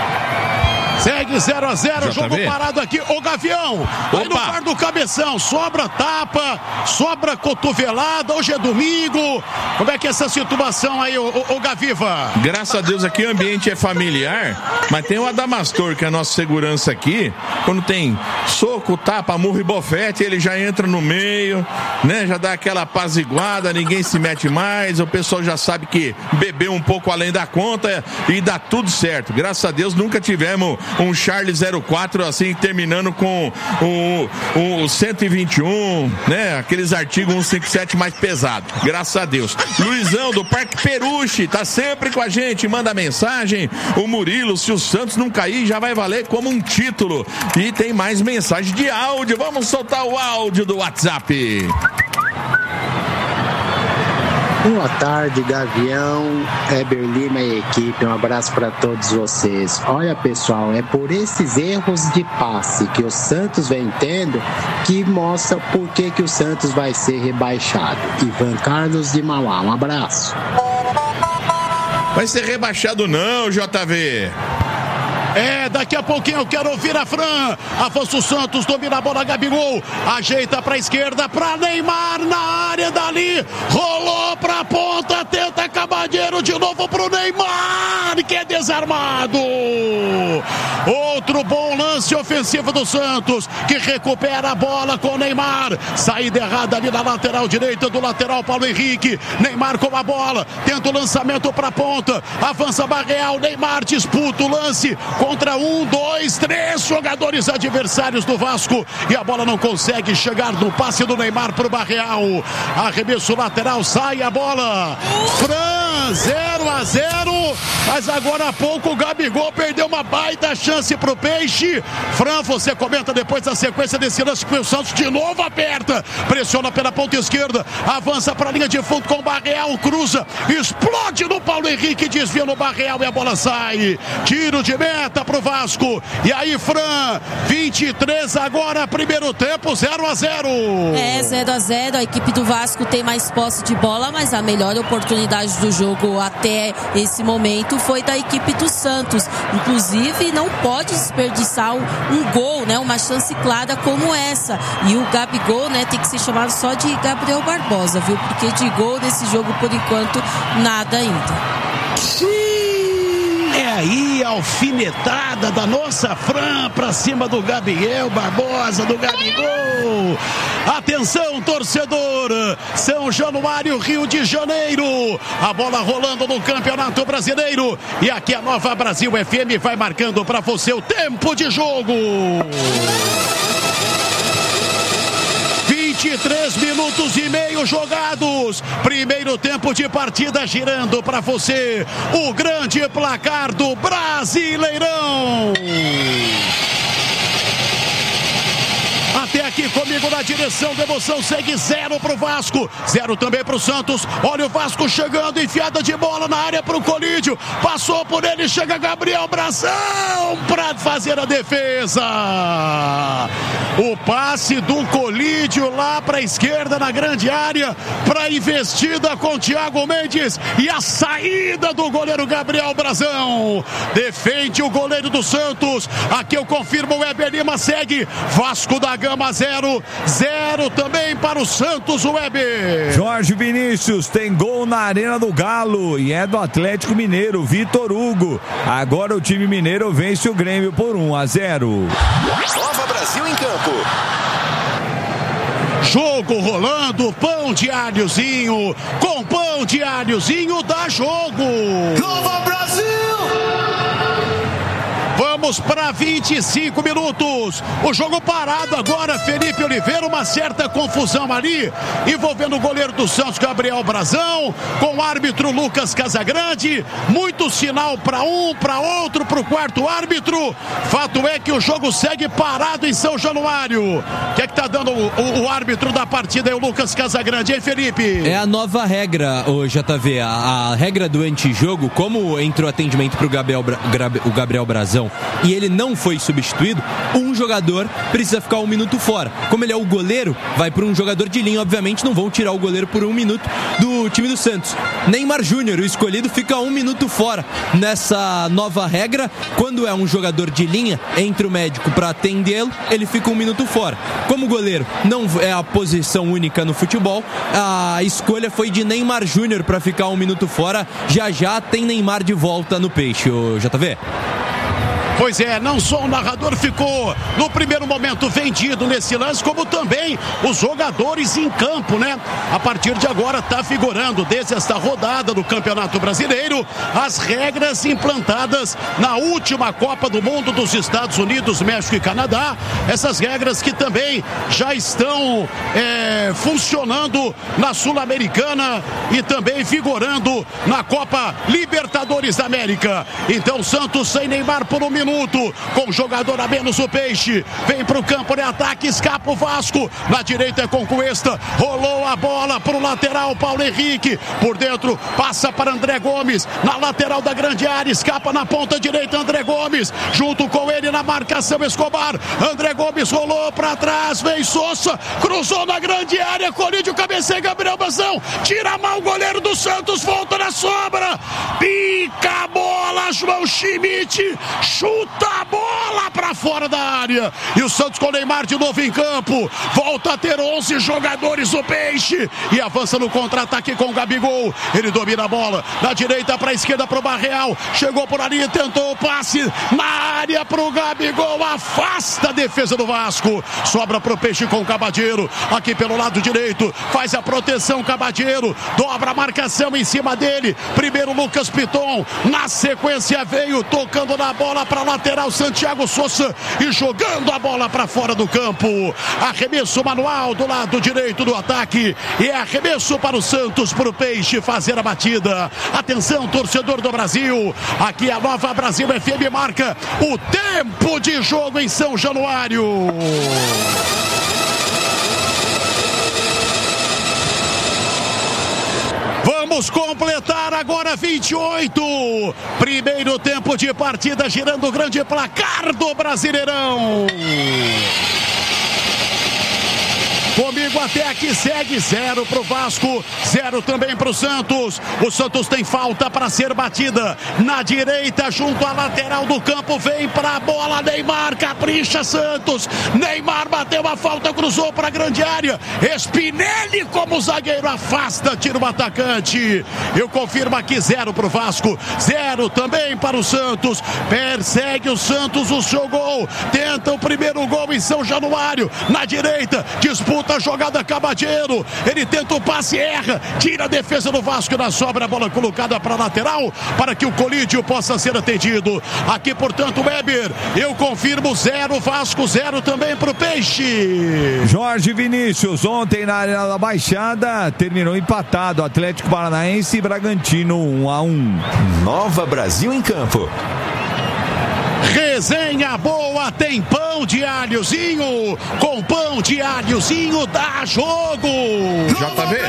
Segue zero a zero, jogo parado aqui. O Gavião, aí no par do Cabeção, sobra tapa, sobra cotovelada, hoje é domingo. Como é que é essa situação aí, o, o, o Gaviva? Graças a Deus aqui o ambiente é familiar, mas tem o Adamastor, que é a nossa segurança aqui. Quando tem soco, tapa, murro e bofete, ele já entra no meio, né? Já dá aquela apaziguada, ninguém se mete mais, o pessoal já sabe que bebeu um pouco além da conta e dá tudo certo. Graças a Deus nunca tivemos um Charlie zero quatro, assim, terminando com o, o cento e vinte e um, né? Aqueles artigos cento e cinquenta e sete mais pesados. Graças a Deus. Luizão, do Parque Peruche, tá sempre com a gente, manda mensagem. O Murilo, se o Santos não cair, já vai valer como um título. E tem mais mensagem de áudio. Vamos soltar o áudio do WhatsApp. Boa tarde, Gavião, Heber Lima e equipe, um abraço para todos vocês. Olha, pessoal, é por esses erros de passe que o Santos vem tendo que mostra por que, que o Santos vai ser rebaixado. Ivan Carlos de Mauá, um abraço. Vai ser rebaixado não, J V. É, daqui a pouquinho eu quero ouvir a Fran. Afonso Santos domina a bola, Gabigol ajeita pra esquerda, pra Neymar na área dali, rolou pra ponta, tenta Cabadeiro de novo pro Neymar, que é desarmado. Outro bom lance ofensivo do Santos, que recupera a bola com o Neymar. Saída errada ali na lateral direita do lateral Paulo Henrique. Neymar com a bola, tenta o lançamento pra ponta, avança Barreal, Neymar disputa o lance contra um, dois, três jogadores adversários do Vasco e a bola não consegue chegar no passe do Neymar pro Barreal. Arremesso lateral, sai a bola. Fran, zero a zero, mas agora há pouco o Gabigol perdeu uma baita chance pro Peixe. Fran, você comenta depois da sequência desse lance que o Santos de novo aperta, pressiona pela ponta esquerda, avança pra linha de fundo com o Barreal, cruza, explode no Paulo Henrique, desvia no Barreal e a bola sai. Tiro de meta pro Vasco. E aí, Fran, vinte e três agora, primeiro tempo, zero a zero. É, zero a zero, a equipe do Vasco tem mais posse de bola, mas a melhor oportunidade do jogo até esse momento foi da equipe do Santos. Inclusive, não pode desperdiçar um gol, né? Uma chance clara como essa. E o Gabigol, né, tem que ser chamado só de Gabriel Barbosa, viu? Porque de gol nesse jogo, por enquanto, nada ainda. Sim! É aí a alfinetada da nossa Fran pra cima do Gabriel Barbosa, do Gabigol. Atenção, torcedor, São Januário, Rio de Janeiro, a bola rolando no Campeonato Brasileiro e aqui a Nova Brasil F M vai marcando pra você o tempo de jogo. vinte e três minutos e meio jogados. Primeiro tempo de partida girando para você o grande placar do Brasileirão. Até aqui comigo na direção da emoção, segue zero pro Vasco, zero também pro Santos. Olha o Vasco chegando, enfiada de bola na área pro Colídio, passou por ele, chega Gabriel Brazão pra fazer a defesa. O passe do Colídio lá pra esquerda na grande área, pra investida com Thiago Mendes e a saída do goleiro Gabriel Brazão. Defende o goleiro do Santos. Aqui eu confirmo, o Heber Lima segue Vasco da Gama zero, zero também para o Santos, o Weber. Jorge Vinícius tem gol na Arena do Galo e é do Atlético Mineiro, Vitor Hugo. Agora o time mineiro vence o Grêmio por um a zero. Nova Brasil em campo. Jogo rolando, pão de alhozinho, com pão de alhozinho dá jogo. Nova Brasil! Vamos para vinte e cinco minutos. O jogo parado agora, Felipe Oliveira, uma certa confusão ali, envolvendo o goleiro do Santos, Gabriel Brazão, com o árbitro Lucas Casagrande. Muito sinal para um, para outro, para o quarto árbitro. Fato é que o jogo segue parado em São Januário. O que é que tá dando o, o, o árbitro da partida é o Lucas Casagrande, hein, Felipe? É a nova regra, o J V, a, a regra do antijogo, como entrou atendimento para o Gabriel, o Gabriel Brazão e ele não foi substituído, um jogador precisa ficar um minuto fora. Como ele é o goleiro, vai para um jogador de linha, obviamente não vão tirar o goleiro por um minuto do time do Santos. Neymar Júnior, o escolhido, fica um minuto fora nessa nova regra. Quando é um jogador de linha, entra o médico para atendê-lo, ele fica um minuto fora. Como o goleiro não é a posição única no futebol, a escolha foi de Neymar Júnior para ficar um minuto fora. Já já tem Neymar de volta no Peixe, o J V. Pois é, não só o narrador ficou no primeiro momento vendido nesse lance, como também os jogadores em campo, né? A partir de agora está figurando desde esta rodada do Campeonato Brasileiro as regras implantadas na última Copa do Mundo dos Estados Unidos, México e Canadá. Essas regras que também já estão é, funcionando na Sul-Americana e também vigorando na Copa Libertadores da América. Então Santos sem Neymar por um minuto, com jogador a menos o Peixe, vem para o campo de ataque, escapa o Vasco, na direita é com Cuesta, rolou a bola para o lateral Paulo Henrique, por dentro passa para André Gomes, na lateral da grande área, escapa na ponta direita André Gomes, junto com ele na marcação Escobar, André Gomes rolou para trás, vem Sousa, cruzou na grande área, colide o cabeceio Gabriel Bazão, tira a mão o goleiro do Santos, volta na sobra, pica a bola João Schmidt, chuta a bola para fora da área, e o Santos com o Neymar de novo em campo, volta a ter onze jogadores o Peixe, e avança no contra-ataque com o Gabigol, ele domina a bola, da direita para a esquerda para o Barreal, chegou por ali, tentou o passe na área para o Gabigol, afasta a defesa do Vasco, sobra para o Peixe com o Cabadeiro, aqui pelo lado direito, faz a proteção Cabadeiro, dobra a marcação em cima dele, primeiro Lucas Piton, na sequência veio tocando na bola para lateral Santiago Sousa e jogando a bola para fora do campo, arremesso manual do lado direito do ataque e arremesso para o Santos, para o Peixe fazer a batida. Atenção torcedor do Brasil, aqui a Nova Brasil F M marca o tempo de jogo em São Januário. Vamos completar agora vinte e oito. Primeiro tempo de partida, girando o grande placar do Brasileirão. Comigo até aqui segue zero pro Vasco, zero também pro Santos. O Santos tem falta para ser batida. Na direita, junto à lateral do campo, vem para a bola Neymar, capricha Santos. Neymar bateu a falta, cruzou para a grande área. Spinelli como zagueiro afasta, tira o atacante. Eu confirmo aqui zero pro Vasco, zero também para o Santos. Persegue o Santos o seu gol. Tenta o primeiro gol em São Januário. Na direita, disputa a jogada Cabadeiro, ele tenta o passe, erra, tira a defesa do Vasco na sobra, a bola colocada para a lateral, para que o Colídio possa ser atendido. Aqui, portanto, Weber, eu confirmo zero Vasco, zero também para o Peixe. Jorge Vinícius, ontem na Arena da Baixada, terminou empatado, Atlético Paranaense e Bragantino um a um. Nova Brasil em campo. Resenha boa, tem pão de alhozinho, com pão de alhozinho dá jogo. J V.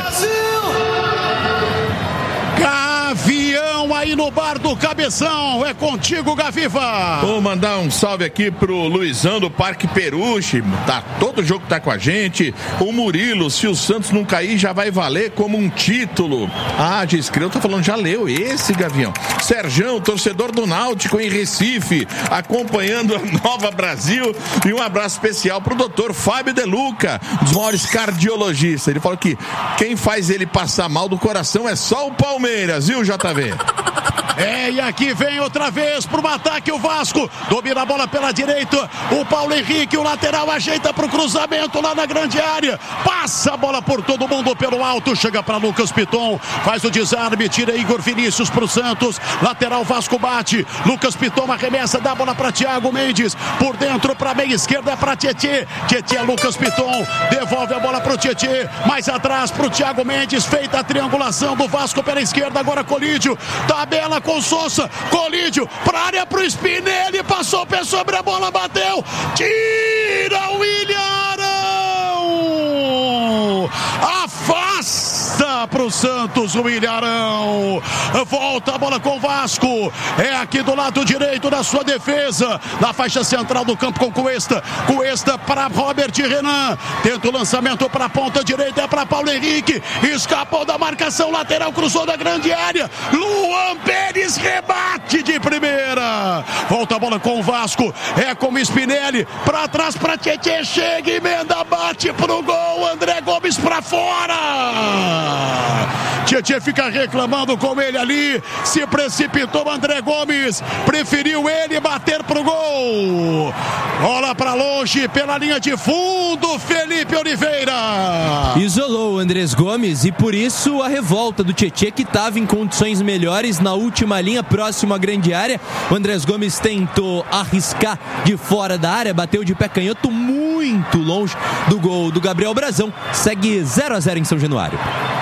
Gavião aí no bar do Cabeção, é contigo, Gaviva. Vou mandar um salve aqui pro Luizão do Parque Peruche, tá, todo jogo tá com a gente. O Murilo, se o Santos não cair já vai valer como um título. Ah, já escreveu, tá falando, já leu esse, Gavião. Serjão, torcedor do Náutico em Recife, acompanhando a Nova Brasil, e um abraço especial pro doutor Fábio De Luca, um dos maiores cardiologistas. Ele falou que quem faz ele passar mal do coração é só o Palmeiras, viu, J V? É, e aqui vem outra vez pro ataque o Vasco, domina a bola pela direita, o Paulo Henrique, o lateral ajeita pro cruzamento lá na grande área, passa a bola por todo mundo pelo alto, chega para Lucas Piton, faz o desarme, tira Igor Vinícius pro Santos, lateral Vasco bate, Lucas Piton arremessa, dá a bola para Thiago Mendes, por dentro para meia esquerda para Tietê, Tietê, Lucas Piton, devolve a bola pro Tietê, mais atrás pro Thiago Mendes, feita a triangulação do Vasco pela esquerda, agora Colídio, tabela com Sousa, Colídio, pra área pro Spinelli, passou o pé sobre a bola, bateu, tira o Ilharão, afasta pro Santos o Ilharão, volta a bola com o Vasco, é aqui do lado direito da sua defesa, na faixa central do campo com Cuesta, Cuesta para Robert Renan, tenta o lançamento para a ponta direita, é para Paulo Henrique, escapou da marcação lateral, cruzou da grande área, Luan Pérez rebate de primeira, volta a bola com o Vasco, é com o Spinelli, para trás para Tietê, chega, emenda, bate pro gol, André Gomes para fora. Tietê fica reclamando com ele ali, se precipitou André Gomes, preferiu ele bater pro gol. Bola pra longe, pela linha de fundo, Felipe Oliveira. Isolou o Andrés Gomes e por isso a revolta do Tietê, que estava em condições melhores na última linha, próximo à grande área. O Andrés Gomes tentou arriscar de fora da área, bateu de pé canhoto muito longe do gol do Gabriel Brazão. Segue zero a zero em São Januário.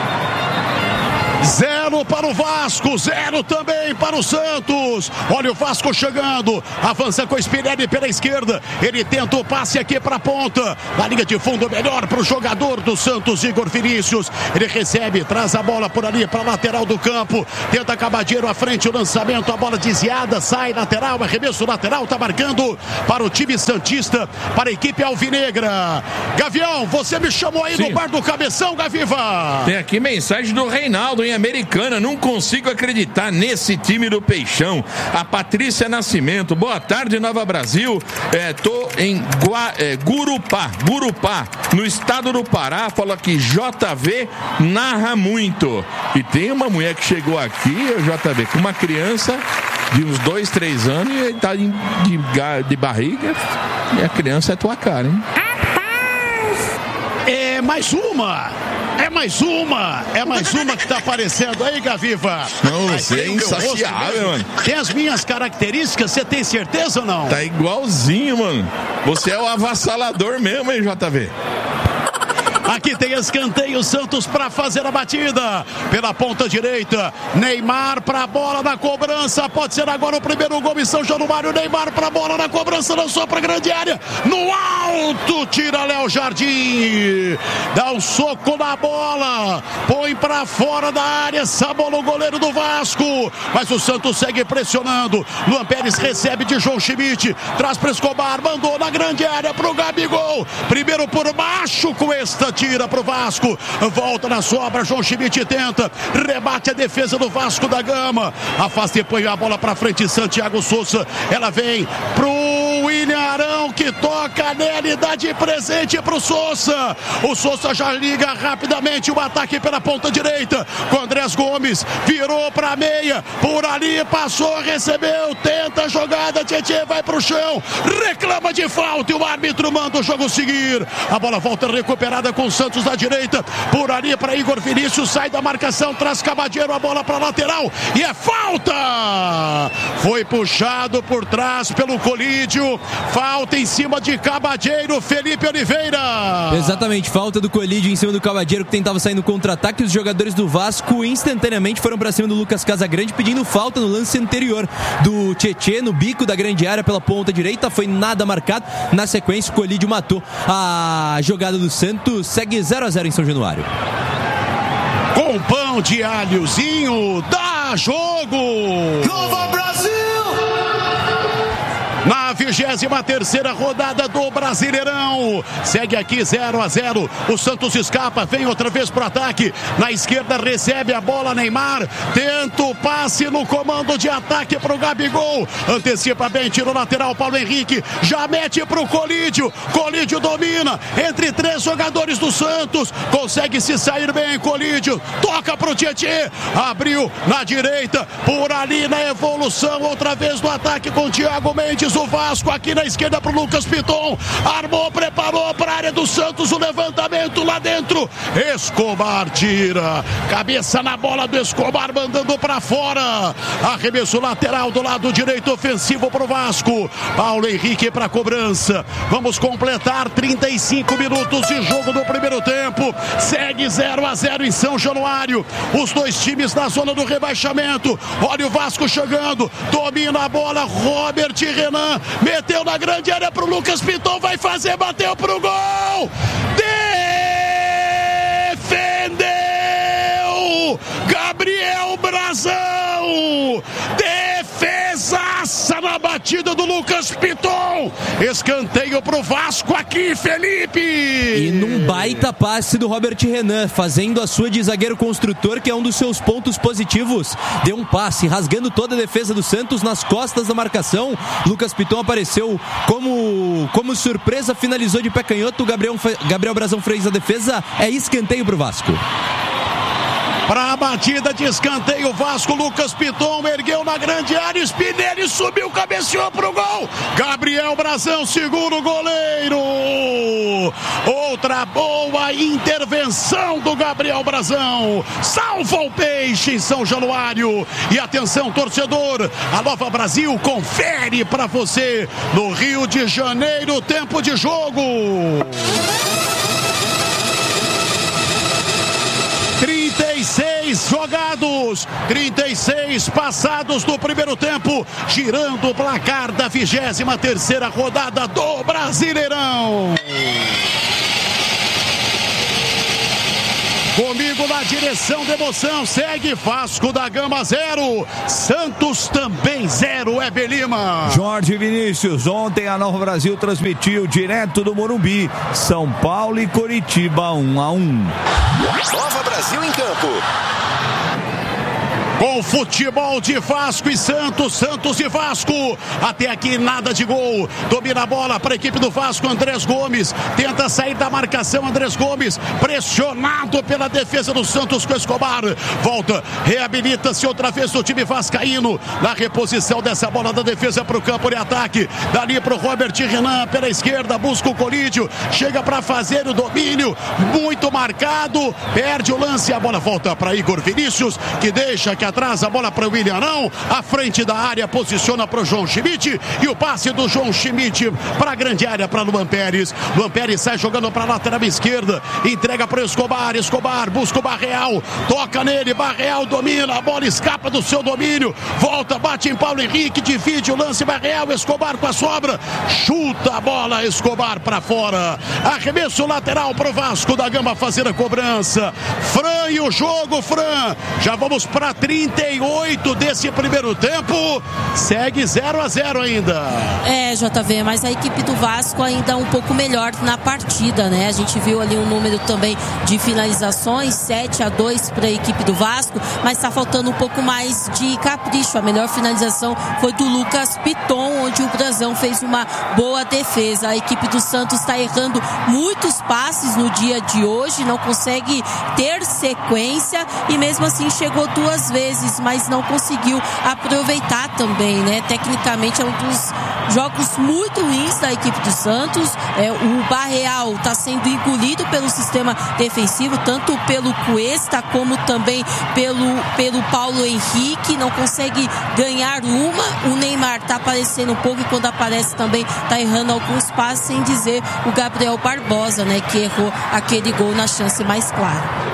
Zero para o Vasco, zero também para o Santos. Olha o Vasco chegando, avança com o Spinelli pela esquerda. Ele tenta o passe aqui para a ponta. Na linha de fundo, melhor para o jogador do Santos, Igor Vinícius. Ele recebe, traz a bola por ali para a lateral do campo. Tenta Cabadeiro à frente, o lançamento, a bola desviada, sai lateral, arremesso lateral, tá marcando para o time santista, para a equipe alvinegra. Gavião, você me chamou aí Sim. no bar do Cabeção, Gaviva. Tem aqui mensagem do Reinaldo em Americana, não consigo acreditar nesse time do Peixão. A Patrícia Nascimento, boa tarde, Nova Brasil. É, tô em Gua, é, Gurupá, Gurupá, no estado do Pará. Fala que J V narra muito. E tem uma mulher que chegou aqui, J V, com uma criança de uns dois, três anos, e ele tá de, de, de barriga, e a criança é tua cara, hein? É mais uma! É mais uma, é mais uma que tá aparecendo aí, Gaviva. Não, você é insaciável, mano. Tem as minhas características, você tem certeza ou não? Tá igualzinho, mano. Você é o avassalador mesmo, hein, J V? Aqui tem escanteio, Santos para fazer a batida pela ponta direita. Neymar para a bola na cobrança. Pode ser agora o primeiro gol em São Januário. Neymar para a bola na cobrança, lançou para a grande área. No alto, tira Léo Jardim. Dá um soco na bola. Põe para fora da área. Sabola o goleiro do Vasco. Mas o Santos segue pressionando. Luan Pérez recebe de João Schmidt. Traz para Escobar. Mandou na grande área para o Gabigol. Primeiro por baixo com esta. Tira pro Vasco, volta na sobra, João Schmidt tenta, rebate a defesa do Vasco da Gama, afasta e põe a bola pra frente, Santiago Souza, ela vem pro William Arão, que toca nele, dá de presente pro Souza, o Souza já liga rapidamente o ataque pela ponta direita, com Andrés Gomes, virou pra meia, por ali passou, recebeu, tenta a jogada, Tietê vai pro chão, reclama de falta e o árbitro manda o jogo seguir, a bola volta recuperada com o Santos da direita, por ali para Igor Vinícius, sai da marcação, traz Cabadeiro, a bola para lateral e é falta! Foi puxado por trás pelo Colídio, falta em cima de Cabadeiro, Felipe Oliveira. Exatamente, falta do Colídio em cima do Cabadeiro, que tentava sair no contra-ataque. Os jogadores do Vasco instantaneamente foram para cima do Lucas Casagrande, pedindo falta no lance anterior do Tietê, no bico da grande área pela ponta direita, foi nada marcado. Na sequência, o Colídio matou a jogada do Santos. Segue zero a zero em São Januário. Com pão de alhozinho, dá jogo! Nova Brasil! Na vigésima terceira rodada do Brasileirão, segue aqui zero a zero, o Santos escapa, vem outra vez pro ataque, na esquerda recebe a bola Neymar, tenta o passe no comando de ataque pro Gabigol, antecipa bem, tira o lateral Paulo Henrique, já mete pro Colídio, Colídio domina, entre três jogadores do Santos, consegue se sair bem, Colídio, toca pro Tietê, abriu na direita, por ali na evolução, outra vez no ataque com o Thiago Mendes, o Vasco aqui na esquerda pro Lucas Piton, armou, preparou para a área do Santos, o levantamento lá dentro, Escobar tira, cabeça na bola do Escobar, mandando para fora, arremesso lateral do lado direito ofensivo pro Vasco, Paulo Henrique para cobrança, vamos completar trinta e cinco minutos de jogo do primeiro tempo, segue zero a zero em São Januário, os dois times na zona do rebaixamento, olha o Vasco chegando, domina a bola, Robert Renan, meteu na grande área pro Lucas Piton, vai fazer, bateu pro gol, defendeu Gabriel Brazão, defesaça na batida do Lucas Piton, escanteio pro Vasco aqui, Felipe, e num baita passe do Robert Renan, fazendo a sua de zagueiro construtor, que é um dos seus pontos positivos, deu um passe, rasgando toda a defesa do Santos nas costas da marcação, Lucas Piton apareceu como, como surpresa, finalizou de pé canhoto, o Gabriel, Gabriel Brazão fez a defesa, é escanteio pro Vasco. Para a batida de escanteio, Vasco, Lucas Piton ergueu na grande área, Spinelli subiu, cabeceou pro gol. Gabriel Brazão segura o goleiro. Outra boa intervenção do Gabriel Brazão. Salva o Peixe em São Januário. E atenção, torcedor, a Nova Brasil confere para você no Rio de Janeiro, tempo de jogo. trinta e seis jogados, trinta e seis passados do primeiro tempo, girando o placar da vigésima terceira rodada do Brasileirão. Comigo na direção da emoção, segue Vasco da Gama zero, Santos também zero, Heber Lima. Jorge Vinícius, ontem a Nova Brasil transmitiu direto do Morumbi, São Paulo e Coritiba um a um. Nova Brasil em campo. Com futebol de Vasco e Santos, Santos e Vasco. Até aqui nada de gol. Domina a bola para a equipe do Vasco, Andrés Gomes. Tenta sair da marcação, Andrés Gomes. Pressionado pela defesa do Santos com Escobar. Volta, reabilita-se outra vez o time vascaíno. Na reposição dessa bola da defesa para o campo de ataque. Dali para o Robert Renan pela esquerda. Busca o Colídio. Chega para fazer o domínio. Muito marcado. Perde o lance. A bola volta para Igor Vinícius, que deixa que atrás a bola para o William Arão, à frente da área, posiciona para o João Schmidt, e o passe do João Schmidt para a grande área para Luan Pérez. Luan Pérez sai jogando para a lateral esquerda, entrega para o Escobar, Escobar busca o Barreal, toca nele, Barreal domina, a bola escapa do seu domínio, volta, bate em Paulo Henrique, divide o lance, Barreal, Escobar com a sobra, chuta a bola, Escobar para fora, arremesso lateral para o Vasco da Gama fazer a cobrança. Fran e o jogo, Fran, já vamos para trinta e oito desse primeiro tempo, segue zero a zero ainda. É, J V, mas a equipe do Vasco ainda um pouco melhor na partida, né? A gente viu ali um número também de finalizações, sete a dois para a equipe do Vasco, mas está faltando um pouco mais de capricho. A melhor finalização foi do Lucas Piton, onde o Brazão fez uma boa defesa. A equipe do Santos está errando muitos passes no dia de hoje, não consegue ter sequência e mesmo assim chegou duas vezes, mas não conseguiu aproveitar também, né? Tecnicamente é um dos jogos muito ruins da equipe do Santos. É, o Barreal está sendo engolido pelo sistema defensivo, tanto pelo Cuesta como também pelo, pelo Paulo Henrique, não consegue ganhar uma. O Neymar está aparecendo um pouco e quando aparece também está errando alguns passes, sem dizer o Gabriel Barbosa, né? Que errou aquele gol na chance mais clara.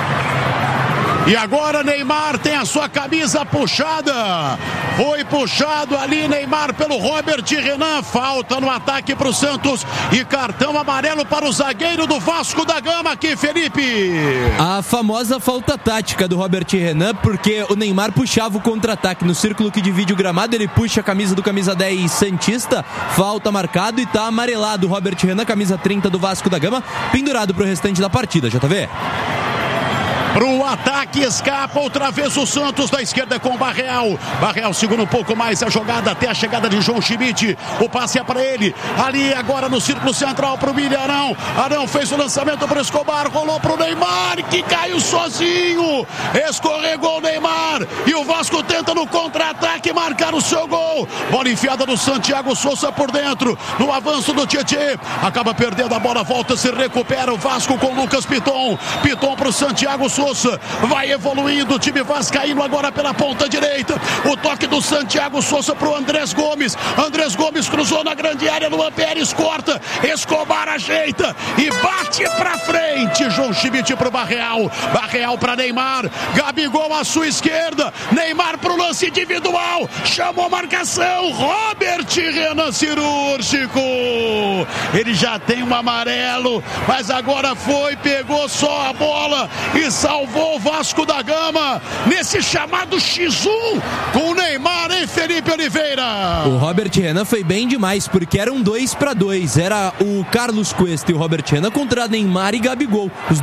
E agora Neymar tem a sua camisa puxada. Foi puxado ali Neymar pelo Robert Renan. Falta no ataque para o Santos. E cartão amarelo para o zagueiro do Vasco da Gama aqui, Felipe. A famosa falta tática do Robert Renan, porque o Neymar puxava o contra-ataque no círculo que divide o gramado. Ele puxa a camisa do camisa dez santista. Falta marcado e tá amarelado o Robert Renan, camisa trinta do Vasco da Gama, pendurado para o restante da partida. J V. Pro ataque, escapa outra vez o Santos da esquerda com o Barreal. Barreal segura um pouco mais a jogada até a chegada de João Schmidt. O passe é para ele. Ali agora no círculo central pro William Arão. Arão fez o lançamento pro Escobar. Rolou pro Neymar, que caiu sozinho. Escorregou o Neymar. E o Vasco tenta no contra-ataque marcar o seu gol. Bola enfiada do Santiago Souza por dentro. No avanço do Tietê. Acaba perdendo a bola, volta, se recupera o Vasco com Lucas Piton. Piton pro Santiago Souza. Vai evoluindo o time vascaíno agora pela ponta direita. O toque do Santiago Souza pro Andrés Gomes. Andrés Gomes cruzou na grande área. Luan Pérez corta. Escobar ajeita e bate pra frente. João Schmidt pro Barreal. Barreal pra Neymar. Gabigol à sua esquerda. Neymar pro lance individual. Chamou a marcação. Robert Renan cirúrgico. Ele já tem um amarelo, mas agora foi, pegou só a bola e salvou o Vasco da Gama nesse chamado xis um com o Neymar, hein, Felipe Oliveira? O Robert Renan foi bem demais, porque era um dois para dois. Era o Carlos Cuesta e o Robert Renan contra Neymar e Gabigol. Os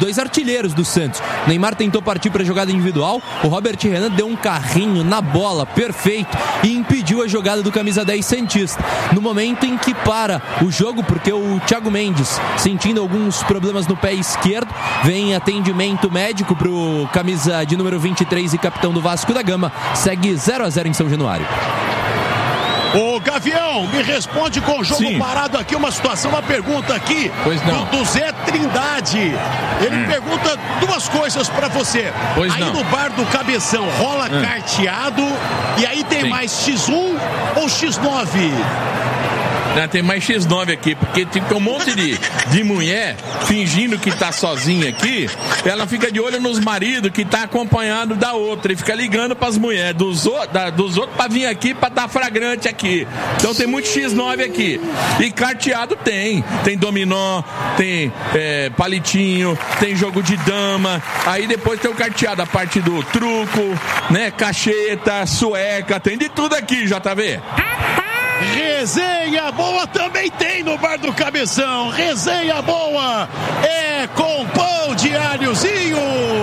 dois artilheiros do Santos. Neymar tentou partir para a jogada individual, o Robert Renan deu um carrinho na bola, perfeito, e impediu a jogada do camisa dez santista. No momento em que para o jogo, porque o Thiago Mendes, sentindo alguns problemas no pé esquerdo, vem atendimento médico para o camisa de número vinte e três e capitão do Vasco da Gama, segue zero a zero em São Januário. Ô Gavião, me responde com o jogo Sim. parado aqui, uma situação, uma pergunta aqui Pois não. do, do Zé Trindade. Ele Hum. pergunta duas coisas pra você. Pois aí não. no bar do Cabeção rola Hum. carteado e aí tem Sim. mais xis um ou xis nove? Né, tem mais xis nove aqui, porque tem um monte de, de mulher fingindo que tá sozinha aqui, ela fica de olho nos maridos que tá acompanhado da outra e fica ligando pras mulheres dos, o, da, dos outros pra vir aqui pra dar flagrante aqui. Então tem muito xis nove aqui. E carteado tem. Tem dominó, tem é, palitinho, tem jogo de dama. Aí depois tem o carteado, a parte do truco, né? Cacheta, sueca, tem de tudo aqui, J V. Resenha boa também tem no bar do Cabeção. Resenha boa é com pão de alhozinho.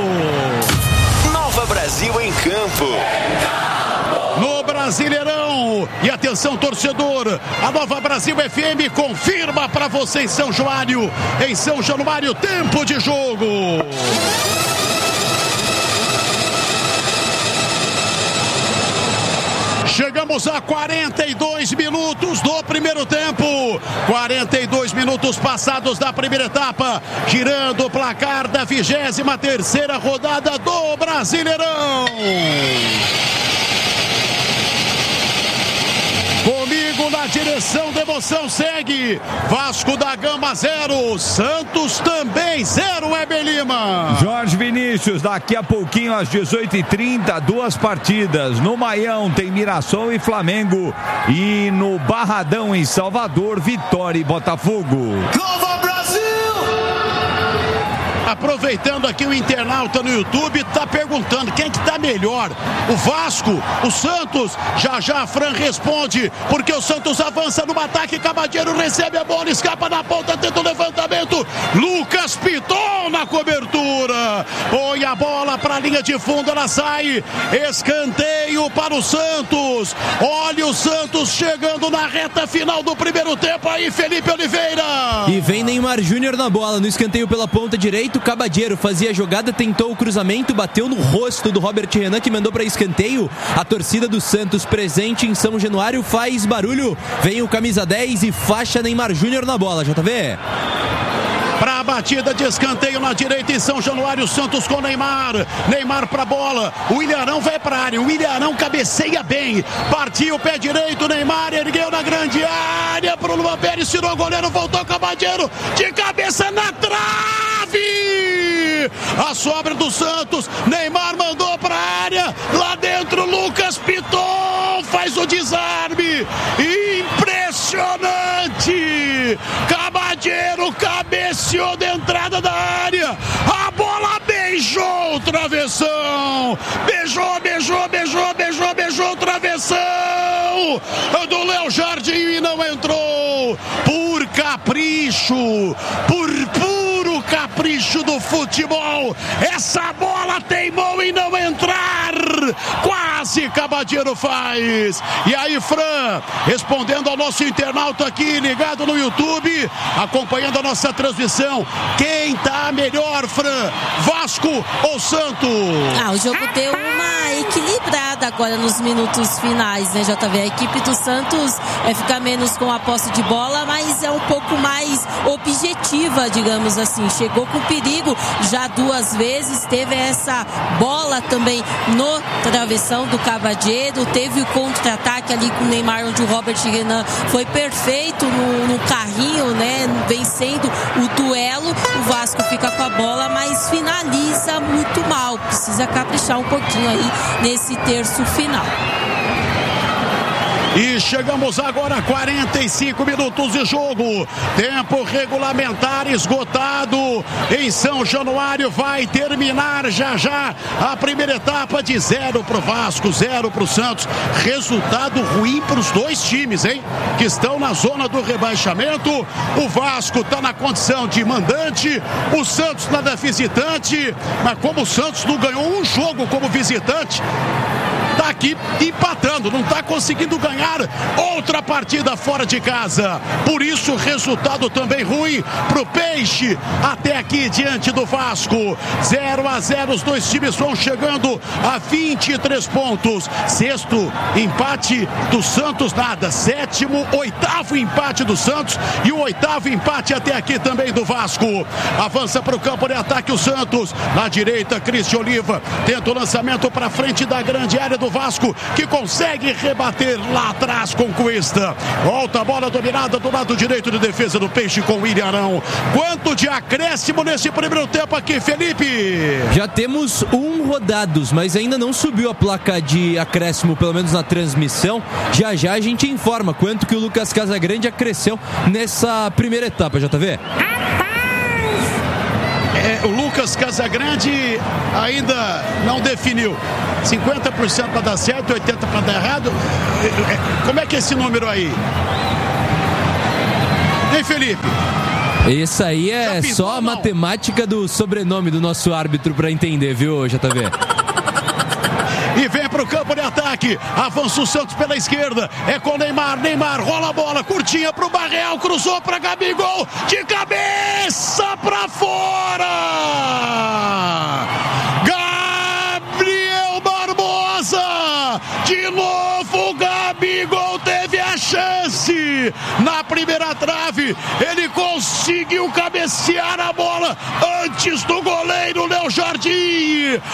Nova Brasil em campo. No Brasileirão. E atenção, torcedor, a Nova Brasil F M confirma para você em São Januário. Em São Januário, tempo de jogo. Chegamos a quarenta e dois minutos do primeiro tempo. quarenta e dois minutos passados da primeira etapa. Girando o placar da vigésima terceira rodada do Brasileirão. Comigo na direção da emoção segue Vasco da Gama zero, Santos também zero, Weber Lima. Jorge Vinícius, daqui a pouquinho às dezoito e trinta, duas partidas. No Maião tem Mirassol e Flamengo. E no Barradão em Salvador, Vitória e Botafogo. Nova Brasil! Aproveitando aqui o internauta no YouTube, tá perguntando quem que tá melhor, o Vasco, o Santos? Já já a Fran responde, porque o Santos avança no ataque, Cabadeiro recebe a bola, escapa na ponta, tenta o levantamento, Lucas Piton na cobertura, põe a bola pra linha de fundo, ela sai, escanteio para o Santos, olha o Santos chegando na reta final do primeiro tempo, aí Felipe Oliveira. E vem Neymar Júnior na bola, no escanteio pela ponta direita, o Cabadeiro fazia a jogada, tentou o cruzamento, bateu no rosto do Robert Renan, que mandou para escanteio. A torcida do Santos presente em São Januário faz barulho, vem o camisa dez e faixa Neymar Júnior na bola, J V. Para a batida de escanteio na direita em São Januário, Santos com Neymar. Neymar para a bola. O Ilharão vai para a área. O Ilharão cabeceia bem. Partiu o pé direito. Neymar ergueu na grande área para o Luan Pérez. Tirou o goleiro. Voltou o Cabadeiro. De cabeça na trave. A sobra do Santos. Neymar mandou para a área. Lá dentro, Lucas Piton faz o desarme. Impressionante. Cabadeiro cabeceou de entrada da área, a bola beijou o travessão, beijou, beijou, beijou, beijou, beijou o travessão do Léo Jardim e não entrou, por capricho, por puro capricho do futebol, essa bola teimou em não entrar, quase Cabadeiro faz, e aí Fran, respondendo ao nosso internauta aqui, ligado no YouTube, acompanhando a nossa transmissão, quem tá melhor, Fran? Vasco ou Santos? Ah, o jogo deu uma equilibrada agora nos minutos finais, né, J V? A equipe do Santos é ficar menos com a posse de bola, mas é um pouco mais objetiva, digamos assim. Chegou com perigo já duas vezes, teve essa bola também no travessão do Cabadeiro, teve o contra-ataque ali com o Neymar, onde o Robert Renan foi perfeito no, no carrinho, né, vencendo o duelo. O Vasco fica com a bola, mas finaliza muito mal, precisa caprichar um pouquinho aí nesse terço final. E chegamos agora a quarenta e cinco minutos de jogo. Tempo regulamentar esgotado em São Januário. Vai terminar já já a primeira etapa de zero pro Vasco, zero pro Santos. Resultado ruim para os dois times, hein? Que estão na zona do rebaixamento. O Vasco está na condição de mandante, o Santos está na visitante. Mas como o Santos não ganhou um jogo como visitante, está aqui empatando, não está conseguindo ganhar outra partida fora de casa. Por isso, resultado também ruim para o Peixe até aqui diante do Vasco. zero a zero, os dois times vão chegando a vinte e três pontos. Sexto empate do Santos, nada. Sétimo, oitavo empate do Santos e o oitavo empate até aqui também do Vasco. Avança para o campo de ataque o Santos. Na direita, Cristian Oliva tenta o lançamento para frente da grande área do Vasco, que consegue rebater lá atrás com Cuesta. Volta a bola dominada do lado direito de defesa do Peixe com o William Arão. Quanto de acréscimo nesse primeiro tempo aqui, Felipe? Já temos um rodados, mas ainda não subiu a placa de acréscimo, pelo menos na transmissão. Já já a gente informa quanto que o Lucas Casagrande acresceu nessa primeira etapa, J V. É, o Lucas Casagrande ainda não definiu. cinquenta por cento para dar certo, oitenta por cento para dar errado. Como é que é esse número aí? Hein, Felipe? Isso aí é só a matemática do sobrenome do nosso árbitro para entender, viu, J V? E vem para o campo de ataque. Avança o Santos pela esquerda. É com o Neymar. Neymar rola a bola. Curtinha para o Barreal. Cruzou para Gabigol. De cabeça para fora. Gabriel Barbosa. De novo o Gabigol teve a chance. Na primeira trave. Ele conseguiu cabecear a bola antes do goleiro Léo Jardim.